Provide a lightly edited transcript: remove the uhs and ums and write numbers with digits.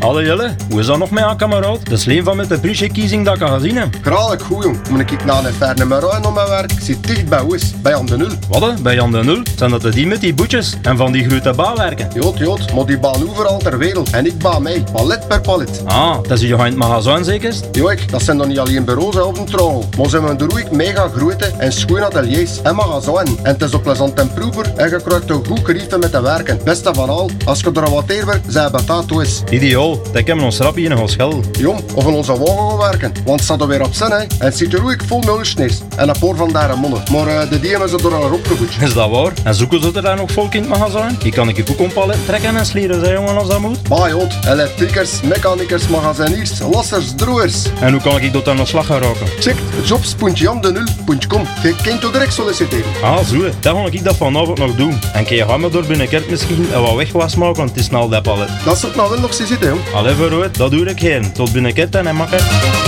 Hallo Jelle, hoe is dat nog met jouw kameraad? Dat is een van mijn Pepriche-kiezing dat ik al gezien heb. Graag goed, jong. Moet ik naar een ferne Meruin om mijn werk? Ik zit dicht bij Oes, bij Jan de Nul. Wat? Bij Jan de Nul? Zijn dat die met die boetjes en van die grote bouwwerken? Jood, maar die baan overal ter wereld. En ik baan mij, palet per palet. Ah, dat is je in het magazijn zeker? Joik, dat zijn dan niet alleen bureaus hè, op een trouw. Maar ze hebben er ook mega grote en schoon ateliers en magazijn. En het is ook plezant en proever en je krijgt een goed gerief met te werken. Beste van al, als je er wat werkt, zijn betaald is. Ideaal, dat hebben ons rap hier nog als schel. Jong, of in onze wagen gaan werken, want het staat er weer op zin hè. En het zit er ook vol mulsneers en een paar van daar mannen. Maar de die hebben ze er al opgevoed. Is dat waar? En zoeken ze er daar nog volk in het magazijn? Die kan ik ook een palet trekken en slieren, zei jongen, als dat moet. Bah jood, elektriekers, mechanikers, magaziniers, lassers, droers. En hoe kan ik dat dan aan slag gaan raken? Check jobs.jandenul.com. Je kunt je direct solliciteren. Ah, zo, dat ga ik dat vanavond nog doen. En kun je gaan me door binnenkort misschien en wat wegwas maken, want het is snel dat palet. Dat zou ik nou wel nog zien zitten, jong. Allee, vooruit, dat doe ik geen. Tot binnenkort en makker.